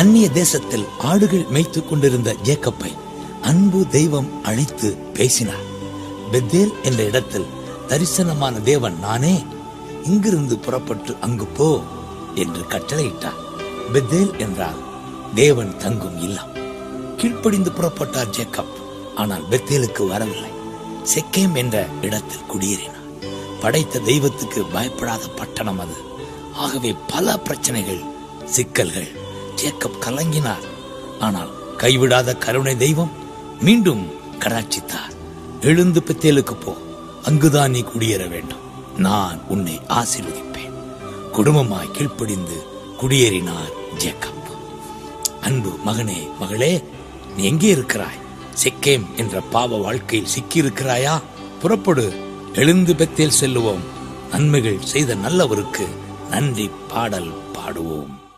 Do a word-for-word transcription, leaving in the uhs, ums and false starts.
அந்நிய தேசத்தில் ஆடுகள் மேய்த்துக் கொண்டிருந்த ஜேக்கப்பை அன்பு தெய்வம் அழைத்து பேசினார். பெத்தேல் என்ற இடத்தில் தரிசனமான தேவன் நானே, இங்கிருந்து புறப்பட்டு அங்கு போ என்று கட்டளையிட்டார். பெத்தேல் என்றால் தேவன் தங்கும் இல்லம். கீழ்ப்படிந்து புறப்பட்டார் ஜேக்கப். ஆனால் பெத்தேலுக்கு வரவில்லை. செக்கேம் என்ற இடத்தில் குடியேறினார். படைத்த தெய்வத்துக்கு பயப்படாத பட்டணம் அது. ஆகவே பல பிரச்சனைகள், சிக்கல்கள். ஜேக்கப் கலங்கினார். ஆனால் கைவிடாத கருணை தெய்வம் மீண்டும் கடாட்சித்தார். எழுந்து பெத்தேலுக்கு போ, அங்குதான் நீ குடியேற வேண்டும். நான் உன்னை ஆசீர்வதிப்பேன். குடும்பமாய் கீழ்ப்படிந்து குடியேறினார் ஜேக்கப். அன்பு மகனே, மகளே, நீ எங்கே இருக்கிறாய்? செக்கேம் என்ற பாவ வாழ்க்கையில் சிக்கி இருக்கிறாயா? புறப்படு, எழுந்து பெத்தேல் செல்லுவோம். நன்மைகள் செய்த நல்லவருக்கு நன்றி பாடல் பாடுவோம்.